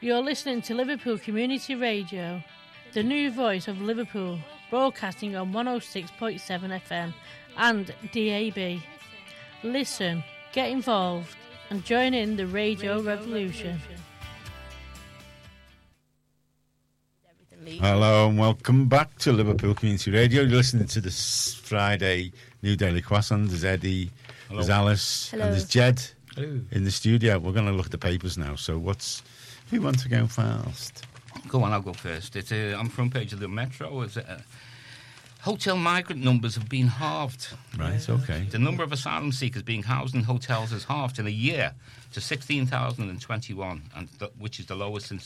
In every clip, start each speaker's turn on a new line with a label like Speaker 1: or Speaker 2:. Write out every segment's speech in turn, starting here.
Speaker 1: You're listening to Liverpool Community Radio, the new voice of Liverpool, broadcasting on 106.7 FM and DAB. Listen, get involved and join in the radio revolution.
Speaker 2: Hello and welcome back to Liverpool Community Radio. You're listening to this Friday New Daily Croissant. There's Eddie, Hello. There's Alice,
Speaker 3: Hello.
Speaker 2: And there's Jed
Speaker 4: Hello.
Speaker 2: In the studio. We're going to look at the papers now. So who wants to go first?
Speaker 4: Go on, I'll go first. It's on the front page of the Metro. Hotel migrant numbers have been halved.
Speaker 2: Right, okay.
Speaker 4: The number of asylum seekers being housed in hotels has halved in a year to 16,021, which is the lowest since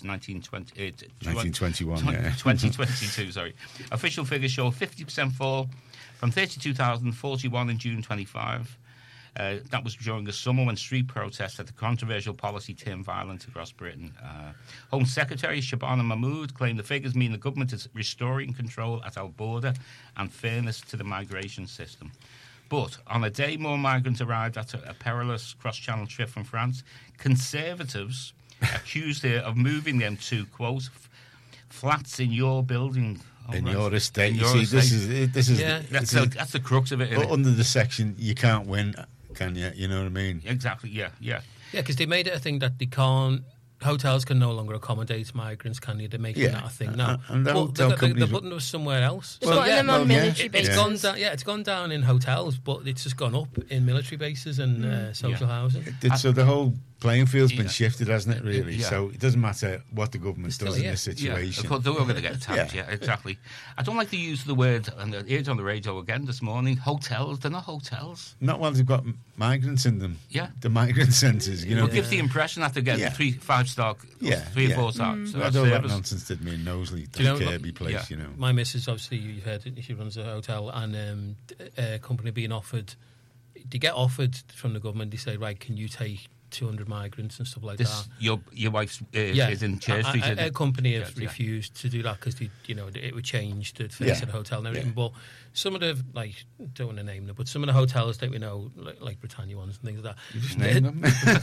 Speaker 4: 2022. Sorry. Official figures show a 50% fall from 32,041 in June 25. That was during the summer when street protests at the controversial policy turned violent across Britain. Home Secretary Shabana Mahmood claimed the figures mean the government is restoring control at our border and fairness to the migration system. But on a day more migrants arrived at a perilous cross-channel trip from France, Conservatives accused her of moving them to, quote, flats in your building.
Speaker 2: Your estate. This is
Speaker 4: that's the crux of it.
Speaker 2: Under the section, you can't win, can you? You know what I mean?
Speaker 4: Exactly, yeah.
Speaker 3: Yeah, because they made it a thing that hotels can no longer accommodate migrants, can you? They're making that a thing now.
Speaker 2: And
Speaker 3: they're putting them somewhere else.
Speaker 1: They're putting them on military bases.
Speaker 3: It's gone down in hotels, but it's just gone up in military bases and social housing.
Speaker 2: So the whole playing field's been shifted, hasn't it, really? Yeah. So it doesn't matter what the government does in this situation.
Speaker 4: Yeah, they're all going to get attacked, exactly. I don't like to use the word, and I heard it on the radio again this morning, hotels. They're not hotels.
Speaker 2: Not while they've got migrants in them.
Speaker 4: Yeah.
Speaker 2: The migrant centres, you know.
Speaker 4: It gives the impression that they're getting 3-5-star, 3 or 4-star.
Speaker 2: I know that nonsense did me in Knowsley, Kirby Place, you know.
Speaker 3: My missus, obviously, you've heard it, she runs a hotel, and a company being offered, they get offered from the government, they say, right, can you take 200 migrants and stuff like that.
Speaker 4: Your wife's is in Church Street.
Speaker 3: A company have refused to do that because it would change the face of the hotel and everything. But some of the, don't want to name them, but some of the hotels that we know, like Britannia ones and things like that.
Speaker 2: You just name them.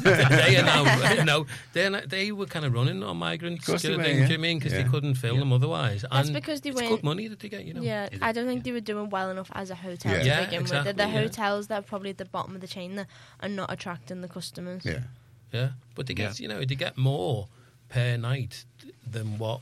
Speaker 3: They were kind of running on migrants.
Speaker 2: Do you know
Speaker 3: what I mean? Because they couldn't fill them otherwise.
Speaker 1: That's because they weren't.
Speaker 3: Good money that they get, you know.
Speaker 1: Yeah, I don't think they were doing well enough as a hotel to begin with. The hotels that are probably at the bottom of the chain that are not attracting the customers.
Speaker 3: Yeah, but they get they get more per night than what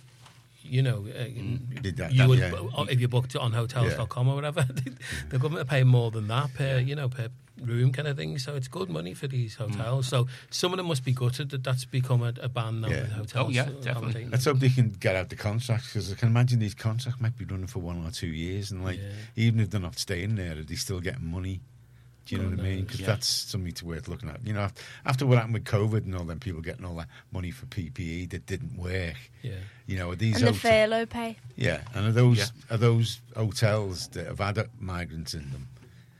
Speaker 3: you would if you booked it on hotels.com or whatever. The government are paying more than that per room kind of thing. So it's good money for these hotels. So some of them must be gutted that that's become a ban now with hotels.
Speaker 4: Oh yeah, definitely.
Speaker 2: Let's hope they can get out the contracts, because I can imagine these contracts might be running for 1 or 2 years, and even if they're not staying there, are they still getting money? Do you know what I mean? Because that's something worth looking at. You know, after what happened with COVID and all them people getting all that money for PPE that didn't work.
Speaker 3: Yeah.
Speaker 2: You know, are these
Speaker 1: and the furlough pay.
Speaker 2: Yeah, and are those hotels that have had migrants in them?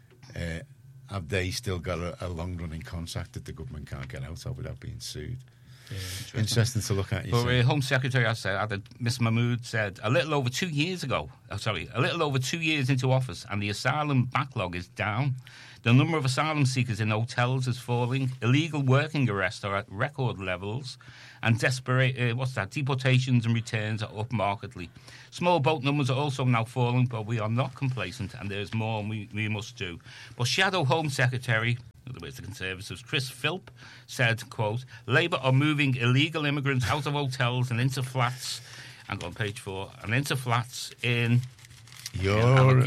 Speaker 2: Have they still got a long running contract that the government can't get out of without being sued? Yeah, interesting to look at.
Speaker 4: Home Secretary, Miss Mahmood said a little over 2 years into office, and the asylum backlog is down. The number of asylum seekers in hotels is falling. Illegal working arrests are at record levels, and deportations and returns are up markedly. Small boat numbers are also now falling, but we are not complacent, and there's more we must do. But Shadow Home Secretary, in other words, the Conservatives, Chris Philp, said, quote, Labour are moving illegal immigrants out of hotels and into flats, and on page 4, and into flats in
Speaker 2: your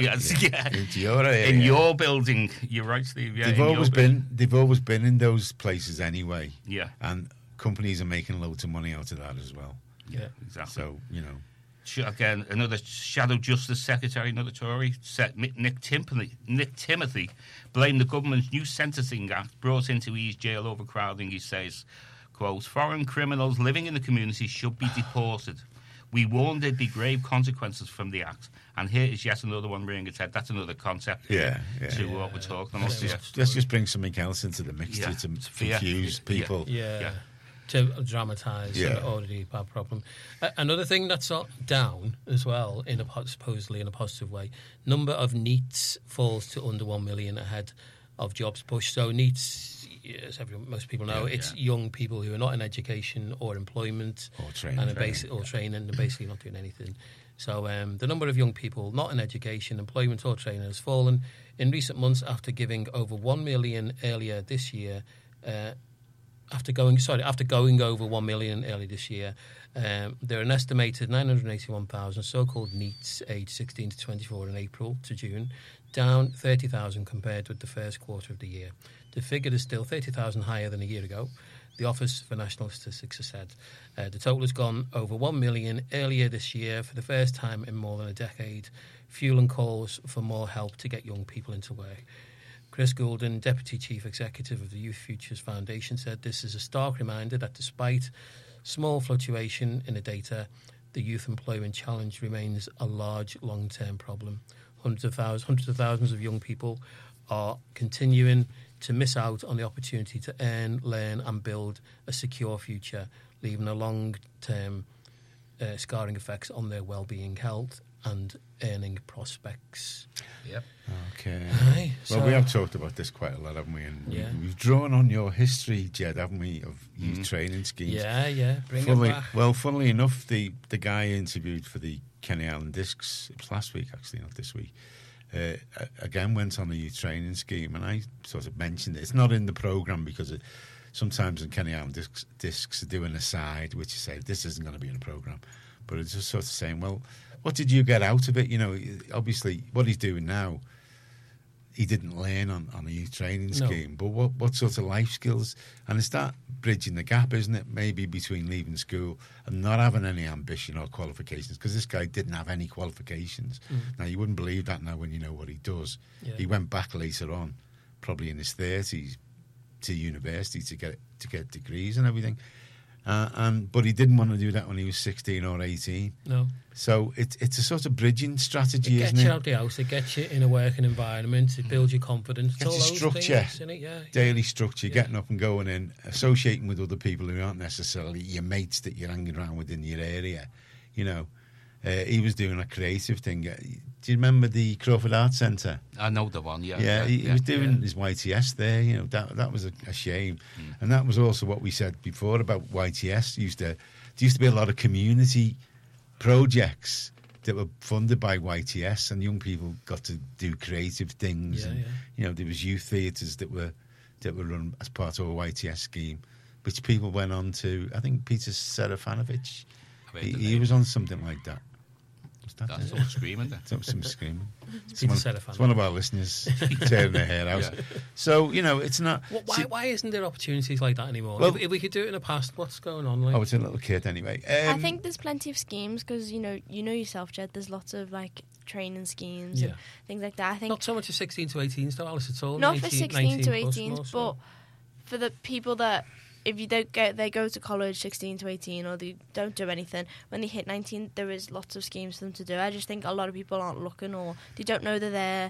Speaker 4: building. You're right, Steve. Yeah,
Speaker 2: they've always been in those places anyway.
Speaker 4: Yeah, and
Speaker 2: companies are making loads of money out of that as well.
Speaker 4: Yeah, exactly.
Speaker 2: So
Speaker 4: again, another Shadow Justice Secretary, another Tory, Nick Timothy, blamed the government's new Sentencing Act brought in to ease jail overcrowding. He says, quote, foreign criminals living in the community should be deported. We warned there'd be grave consequences from the act. And here is yet another one rearing its head. That's another concept to what we're talking about.
Speaker 2: Let's just bring something else into the mix to confuse people.
Speaker 3: To dramatise an already bad problem. Another thing that's down as well, supposedly in a positive way, number of NEETs falls to under 1 million ahead of jobs push. So NEETs, as most people know, it's young people who are not in education or employment
Speaker 2: or training,
Speaker 3: and basically not doing anything. So the number of young people not in education, employment or training has fallen in recent months after giving over 1 million earlier this year. After going over 1 million early this year, there are an estimated 981,000 so-called NEETs aged 16 to 24 in April to June, down 30,000 compared with the first quarter of the year. The figure is still 30,000 higher than a year ago, the Office for National Statistics has said. The total has gone over 1 million earlier this year for the first time in more than a decade, fueling calls for more help to get young people into work. Chris Goulden, Deputy Chief Executive of the Youth Futures Foundation, said this is a stark reminder that despite small fluctuation in the data, the youth employment challenge remains a large long-term problem. Hundreds of thousands of young people are continuing to miss out on the opportunity to earn, learn and build a secure future, leaving a long-term scarring effects on their well-being, health and earning prospects.
Speaker 4: Yep.
Speaker 2: Okay.
Speaker 3: Right,
Speaker 2: well, we have talked about this quite a lot, haven't we? And we've drawn on your history, Jed, haven't we, of youth training schemes.
Speaker 3: Yeah. Bring it back.
Speaker 2: Well, funnily enough, the guy interviewed for the Kenny Island Discs, it was last week actually, not this week, again went on a youth training scheme, and I sort of mentioned it. It's not in the programme because sometimes in Kenny Island Discs do an aside, which you say, this isn't going to be in the programme. But it's just sort of saying, well, what did you get out of it? You know, obviously, what he's doing now, he didn't learn on a youth training scheme. But what sort of life skills? And it's that bridging the gap, isn't it? Maybe between leaving school and not having any ambition or qualifications. Because this guy didn't have any qualifications. Now, you wouldn't believe that now when you know what he does. Yeah. He went back later on, probably in his 30s, to university to get degrees and everything. But he didn't want to do that when he was 16 or 18.
Speaker 3: No.
Speaker 2: So it's a sort of bridging strategy, isn't it?
Speaker 3: It gets you out the house, it gets you in a working environment, it builds your confidence.
Speaker 2: It gets you structure, things, isn't it? Daily structure, getting up and going in, associating with other people who aren't necessarily your mates that you're hanging around with in your area. You know, he was doing a creative thing. Do you remember the Crawford Arts Centre?
Speaker 4: I know the one,
Speaker 2: he was doing his YTS there. You know, that was a shame. And that was also what we said before about YTS. There used to be a lot of community projects that were funded by YTS, and young people got to do creative things. You know, there was youth theatres that were run as part of a YTS scheme, which people went on to. I think Peter Serafanovich, he was on something like that.
Speaker 4: That's all screaming.
Speaker 2: That's some screaming.
Speaker 3: It's
Speaker 2: one of our listeners tearing their hair out. Yeah. So, you know, it's not...
Speaker 3: Why isn't there opportunities like that anymore? Well, if we could do it in the past, what's going on? Like?
Speaker 2: Oh, it's a little kid anyway.
Speaker 5: I think there's plenty of schemes because, you know yourself, Jed, there's lots of, like, training schemes and things like that. I think
Speaker 3: not so much of 16 to 18s, though, Alice, at all.
Speaker 5: Not for 16 to 18s, but for the people that... If you don't they go to college 16 to 18 or they don't do anything, when they hit 19 there is lots of schemes for them to do. I just think a lot of people aren't looking, or they don't know they're there,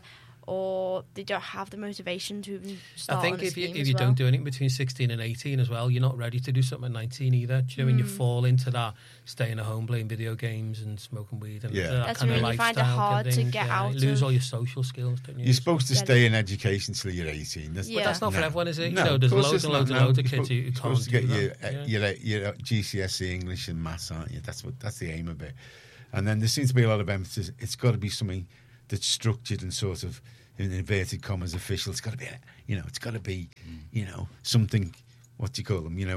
Speaker 5: or they don't have the motivation to even start.
Speaker 3: I think if you don't do anything between 16 and 18 as well, you're not ready to do something at 19 either. Do you know when you fall into that staying at home playing video games and smoking weed and that
Speaker 5: that's
Speaker 3: kind
Speaker 5: when
Speaker 3: of lifestyle?
Speaker 5: You find it hard to get out.
Speaker 3: You lose all your social skills, don't you?
Speaker 2: You're supposed to stay in education till you're 18.
Speaker 3: But that's not for everyone, is it?
Speaker 2: No,
Speaker 3: you know, there's loads and loads of kids who can't
Speaker 2: to get your GCSE English and maths, aren't you? That's the aim of it. And then there seems to be a lot of emphasis. It's got to be something that's structured and sort of, in inverted commas, official. It's got to be, it's got to be, something. What do you call them?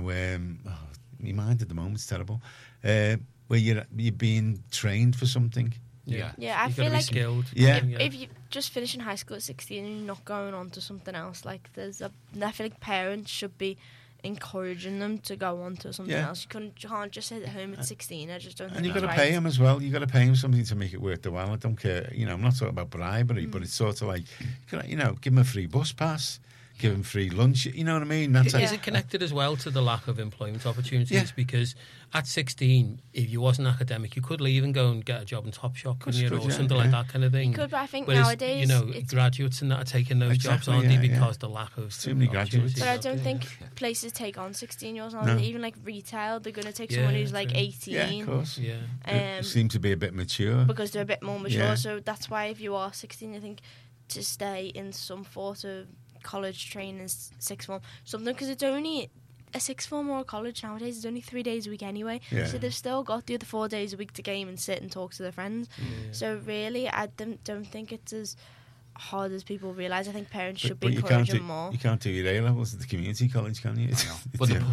Speaker 2: My mind at the moment's terrible. Where you're being trained for something.
Speaker 5: Yeah. I feel like
Speaker 3: skilled.
Speaker 5: If you just finishing high school at 16 and you're not going on to something else, I feel like parents should be encouraging them to go on to something else. You can't just sit at home at 16. I just don't think.
Speaker 2: And you've got to pay them as well. You've got to pay them something to make it worth the while. I don't care. I'm not talking about bribery, but it's sort of like, give them a free bus pass, give them free lunch. You know what I mean?
Speaker 3: Is it connected as well to the lack of employment opportunities? Yeah. Because at 16, if you wasn't academic, you could leave and go and get a job in Topshop, or something like that kind of thing.
Speaker 5: You could, but I think
Speaker 3: whereas,
Speaker 5: nowadays,
Speaker 3: graduates and that are taking those jobs, aren't they? Because the lack of
Speaker 2: too many graduates.
Speaker 5: But I don't think places take on 16-year-olds now. No. Even like retail, they're going to take someone who's like 18.
Speaker 2: Yeah, of course. Yeah. Seem to be a bit mature
Speaker 5: because they're a bit more mature. So that's why if you are 16, I think to stay in some sort of college training, sixth form, something, because it's only a sixth form or a college nowadays. It's only 3 days a week anyway, so they've still got the other 4 days a week to game and sit and talk to their friends. So really, I don't think it's as hard as people realise. I think parents should be encouraging more.
Speaker 2: You can't do your A-levels at the community college, can you?
Speaker 4: But the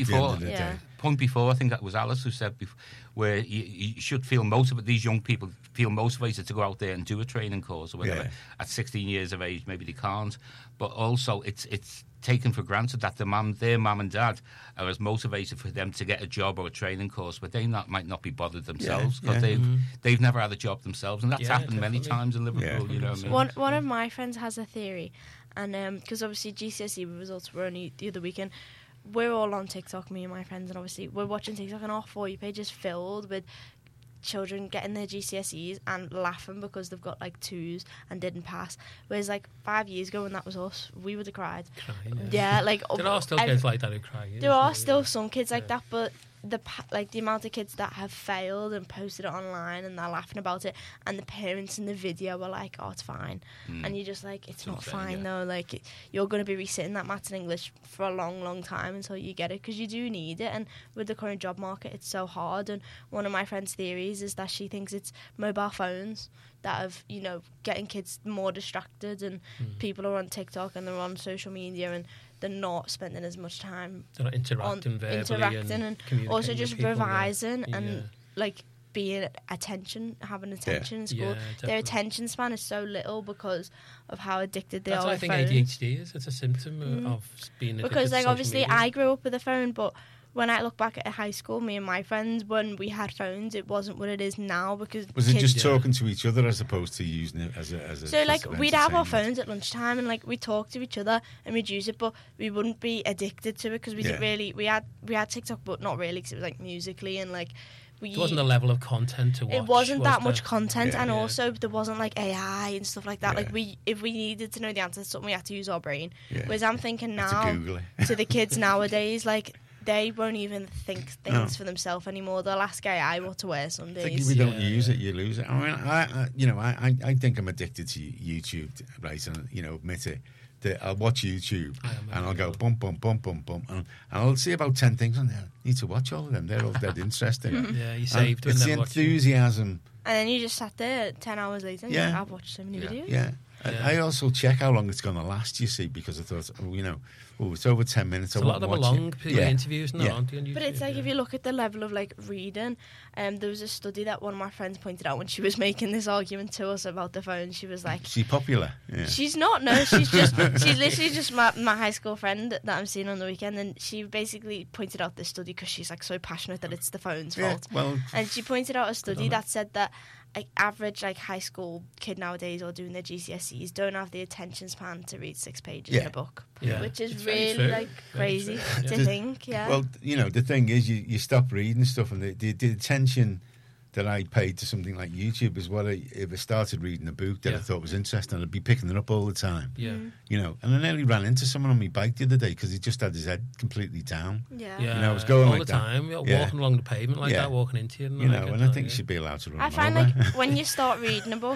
Speaker 4: point before, I think that was Alice who said before, where you should feel motivated. These young people feel motivated to go out there and do a training course or whatever. At 16 years of age, maybe they can't. But also, it's taken for granted that their mum and dad are as motivated for them to get a job or a training course, but they might not be bothered themselves because they've never had a job themselves, and that's happened many times in Liverpool. You know what I mean?
Speaker 5: One of my friends has a theory, and because obviously GCSE results were only the other weekend. We're all on TikTok, me and my friends, and obviously we're watching TikTok, and our For You page is filled with children getting their GCSEs and laughing because they've got like 2s and didn't pass. Whereas like 5 years ago when that was us, we would have cried.
Speaker 3: Crying, like
Speaker 5: there
Speaker 3: are still kids like that who cry.
Speaker 5: There are still some kids like that, but the amount of kids that have failed and posted it online and they're laughing about it, and the parents in the video were like, "Oh, it's fine," and you're just like, "It's not fine though. Like you're going to be resitting that maths and English for a long, long time until you get it, because you do need it." And with the current job market, it's so hard. And one of my friend's theories is that she thinks it's mobile phones that have, getting kids more distracted, and people are on TikTok and they're on social media and they're not spending as much time.
Speaker 3: They're not interacting verbally and
Speaker 5: also just
Speaker 3: people,
Speaker 5: revising and like having attention in school.
Speaker 3: Yeah,
Speaker 5: their attention span is so little because of how addicted they
Speaker 3: That's
Speaker 5: are.
Speaker 3: That's why I think ADHD is. It's a symptom of being addicted
Speaker 5: because, like,
Speaker 3: to
Speaker 5: obviously,
Speaker 3: media.
Speaker 5: I grew up with a phone, but when I look back at high school, me and my friends, when we had phones, it wasn't what it is now, because
Speaker 2: was it just talking to each other as opposed to using it as a
Speaker 5: so like we'd have our phones at lunchtime and like we'd talk to each other and we'd use it, but we wouldn't be addicted to it because we didn't really we had TikTok, but not really, because it was like Musical.ly and like
Speaker 3: there wasn't a level of content to watch.
Speaker 5: It wasn't that much content, and also there wasn't like AI and stuff like that. Like if we needed to know the answer to something, we had to use our brain. Whereas I'm thinking now to the kids nowadays, like they won't even think things for themselves anymore. They'll ask AI what to wear some days.
Speaker 2: If you don't use it, you lose it. I mean, I think I'm addicted to YouTube, right? And admit it. I'll watch YouTube and I'll go bum bum bum bum bum, and I'll see about 10 things on there. I need to watch all of them. They're all dead interesting.
Speaker 3: Yeah, you saved.
Speaker 2: It's the enthusiasm.
Speaker 5: And then you just sat there 10 hours later and you're like, I've watched so many videos.
Speaker 2: Yeah. I also check how long it's going to last, you see, because I thought, it's over 10 minutes.
Speaker 3: A lot of them are long interviews now, aren't they, on YouTube?
Speaker 5: But it's like, if you look at the level of like reading, there was a study that one of my friends pointed out when she was making this argument to us about the phone. She was like,
Speaker 2: she's popular. Yeah.
Speaker 5: She's not, no, she's literally just my high school friend that I'm seeing on the weekend, and she basically pointed out this study because she's like so passionate that it's the phone's fault. And she pointed out a study that said that average high school kid nowadays, or doing their GCSEs, don't have the attention span to read 6 pages in a book, which is really crazy to think.
Speaker 2: Well, the thing is, you stop reading stuff, and the attention that I paid to something like YouTube is what if I started reading a book that I thought was interesting, I'd be picking it up all the time. And I nearly ran into someone on my bike the other day because he just had his head completely down. I was going
Speaker 3: all
Speaker 2: like
Speaker 3: the time, walking along the pavement like that, walking into it.
Speaker 2: And I think you should be allowed to run.
Speaker 5: I find like when you start reading a book,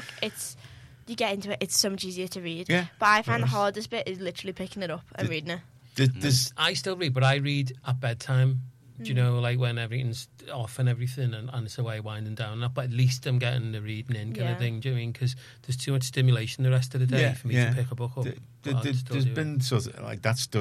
Speaker 5: you get into it, it's so much easier to read. But I find the hardest bit is literally picking it up and reading it.
Speaker 3: I still read, but I read at bedtime. Do you know, like when everything's off and everything, and it's away winding down. But at least I'm getting the reading in kind of thing. Do you know what I mean? Because there's too much stimulation the rest of the day for me to pick a book up.
Speaker 2: There's been sort of like that stuff.